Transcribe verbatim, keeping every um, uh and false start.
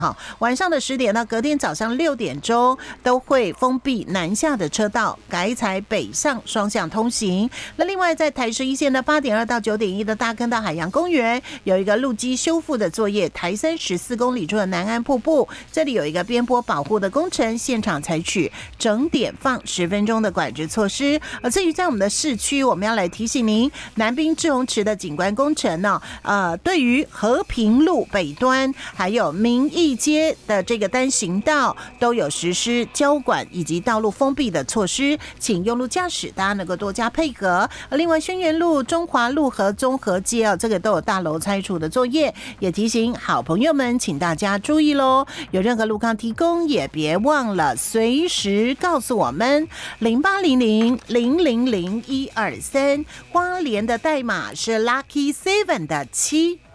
好，晚上的十点到隔天早上六点钟都会封闭南下的车道，改采北上双向通行。那另外在台十一线的八点二到九点一的大坑道海洋公园有一个路基修复的作业，台三十四公里处的南安瀑布，这里有一个边坡保护的工程，现场采取整点放十分钟的管制措施。而至于在我们的市区，我们要来提醒您，南滨志洪池的景观工程呢、呃，对于和平路北端还有民义街的这个单行道都有实施交管以及道路封闭的措施，请用路驾驶大家能够多加配合。另外，轩辕路、中华路和综合街啊，这个都有大楼拆除的作业，也提醒好朋友们，请大家注意喽。有任何路况提供，也别忘了随时告诉我们零八零零零零零一二三，花莲的代码是 Lucky Seven 的七。